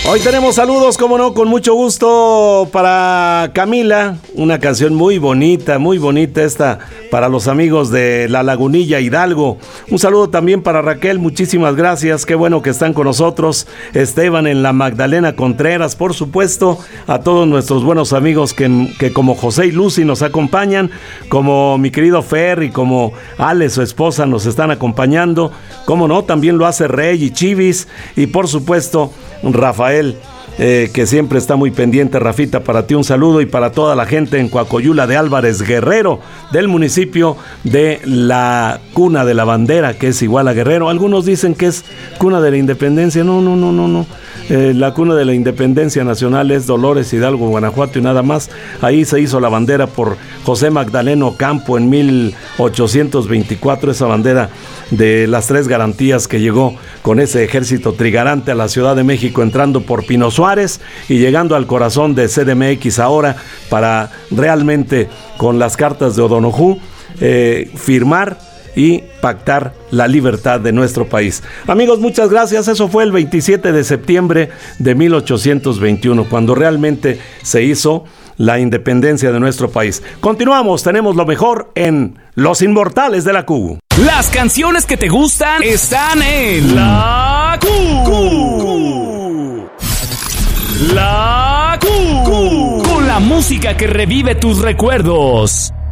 Hoy tenemos saludos, como no, con mucho gusto para Camila, una canción muy bonita esta para los amigos de La Lagunilla Hidalgo. Un saludo también para Raquel, muchísimas gracias, qué bueno que están con nosotros. Esteban en la Magdalena Contreras, por supuesto, a todos nuestros buenos amigos que como José y Lucy nos acompañan, como mi querido Fer y como Ale, su esposa, nos están acompañando. Como no, también lo hace Rey y Chivis y por supuesto Rafael, que siempre está muy pendiente. Rafita, para ti un saludo y para toda la gente en Coacoyula de Álvarez Guerrero, del municipio de la Cuna de la Bandera, que es igual a Guerrero. Algunos dicen que es Cuna de la Independencia. No. La Cuna de la Independencia Nacional es Dolores Hidalgo, Guanajuato y nada más. Ahí se hizo la bandera por José Magdaleno Campo en 1824, esa bandera de las 3 garantías que llegó con ese ejército trigarante a la Ciudad de México, entrando por Pino Suárez y llegando al corazón de CDMX ahora para realmente con las cartas de O'Donoghue firmar y pactar la libertad de nuestro país. Amigos, muchas gracias. Eso fue el 27 de septiembre de 1821, cuando realmente se hizo la independencia de nuestro país. Continuamos, tenemos lo mejor en Los Inmortales de la Q. Las canciones que te gustan están en La Q. La Q. Con la música que revive tus recuerdos.